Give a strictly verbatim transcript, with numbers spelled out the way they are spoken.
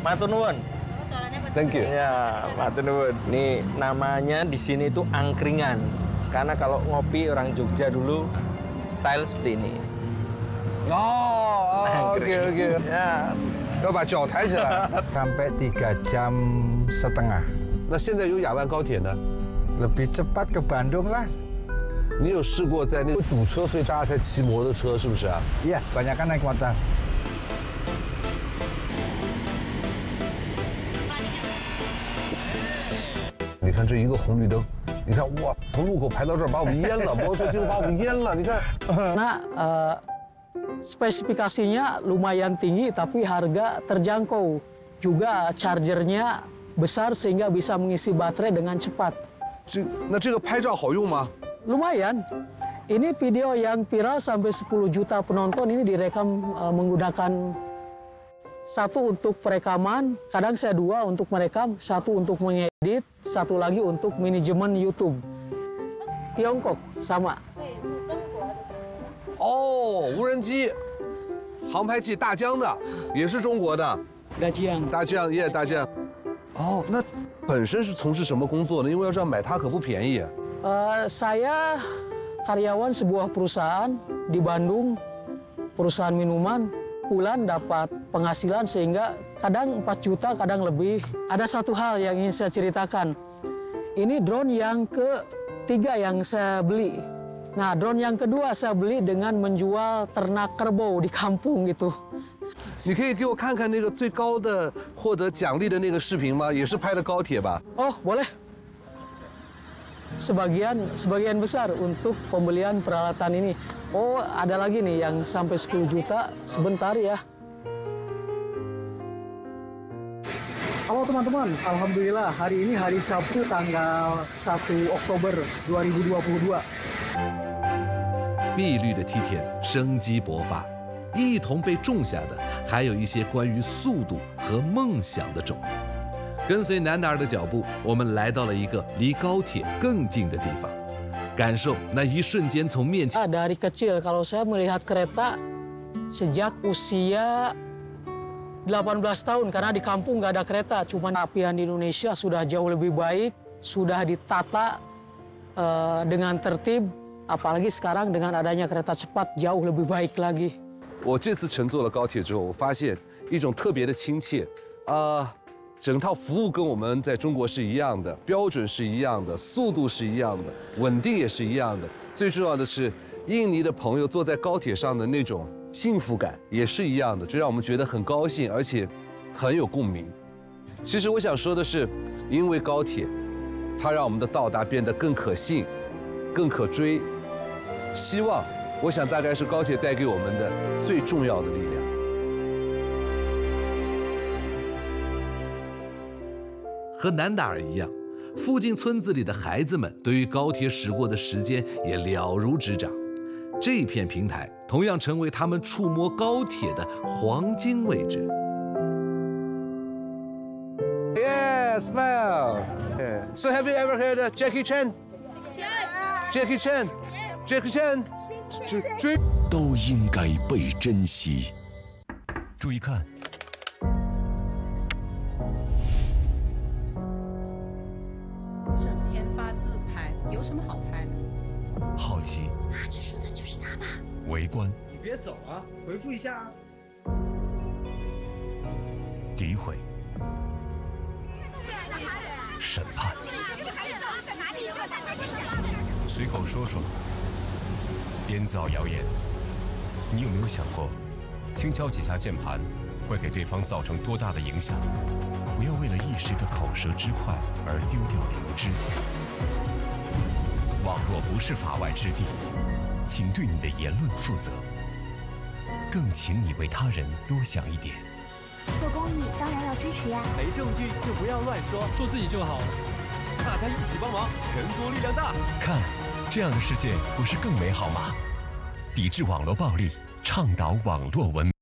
Matur nuwun. Thank you. Ya, matur nuwun. Nih namanya di sini itu angkringan. Karena kalau ngopi orang Jogja dulu style seperti ini. Oh, oke oke. Ya,要把脚抬起来。 Sampai tiga jam setengah. 那现在有雅万高铁呢？ Lebih cepat ke Bandung lah. 你有试过在那个堵车，所以大家才骑摩托车，是不是啊？ Iya, banyak kan naik motor. 你看这一个红绿灯，你看哇，从路口排到这儿把我们淹了，摩托车几乎把我们淹了。你看， Nah, uh, spesifikasinya lumayan tinggi tapi harga terjangkau. Juga chargernya besar sehingga bisa mengisi baterai dengan cepat. 这那这个拍照好用吗？ Lumayan. Ini video yang viral sampai sepuluh juta penonton ini direkam uh, menggunakan satu untuk perekaman, kadang saya dua untuk merekam, satu untuk mengedit, satu lagi untuk manajemen YouTube. Tiongkok sama. 哦，无人机，航拍器大疆的，也是中国的。 Gajiang. 大疆耶，大疆。哦，那本身是从事什么工作呢？因为要这样买它可不便宜。 Uh, saya karyawan sebuah perusahaan di Bandung, perusahaan minuman, bulan dapat penghasilan sehingga kadang empat juta, kadang lebih. Ada satu hal yang ingin saya ceritakan. Ini drone yang ketiga yang saya beli. Nah, drone yang kedua saya beli dengan menjual ternak kerbau di kampung gitu. 你可以给我看看那个最高的获得奖励的那个视频吗？也是拍的高铁吧？ Oh, boleh. Sebagian sebagian besar untuk pembelian peralatan ini. Oh, ada lagi nih yang sampai sepuluh juta. Sebentar ya. Halo teman-teman, alhamdulillah hari ini hari Sabtu tanggal satu Oktober dua ribu dua puluh dua. 碧绿的梯田生机勃发，一同被种下的还有一些关于速度和梦想的种子。跟随南达尔的脚步，我们来到了一个离高铁更近的地方，感受那一瞬间从面前。 Dari kecil kalau saya melihat kereta sejak usia delapan belas tahun karena di kampung nggak ada kereta, cuman apian di Indonesia sudah jauh lebih baik, sudah ditata uh, dengan tertib, apalagi sekarang dengan adanya kereta cepat jauh lebih baik lagi. 我这次乘坐了高铁之后，我发现一种特别的亲切，啊、呃。 整套服务跟我们在中国是一样的，标准是一样的，速度是一样的，稳定也是一样的。最重要的是，印尼的朋友坐在高铁上的那种幸福感也是一样的，这让我们觉得很高兴，而且很有共鸣。其实我想说的是，因为高铁，它让我们的到达变得更可信、更可追。希望，我想大概是高铁带给我们的最重要的力量。 和南达尔一样，附近村子里的孩子们对于高铁驶过的时间也了如指掌。这片平台同样成为他们触摸高铁的黄金位置。 Yeah, smile. Yeah. So have you ever heard of Jackie Chan? Jackie Chan. Jackie Chan. 追都应该被珍惜。注意看。 整天发自拍，有什么好拍的？ 好奇， 啊，这说的就是他吧？ 围观， 你别走啊，回复一下啊。 诋毁，审判，随口说说，编造谣言。你有没有想过，轻敲几下键盘会给对方造成多大的影响？ 不要为了一时的口舌之快而丢掉良知。网络不是法外之地，请对你的言论负责，更请你为他人多想一点。 做公益当然要支持呀， 没证据就不要乱说， 做自己就好了。 大家一起帮忙，人多力量大。 看，这样的世界不是更美好吗？抵制网络暴力，倡导网络文明。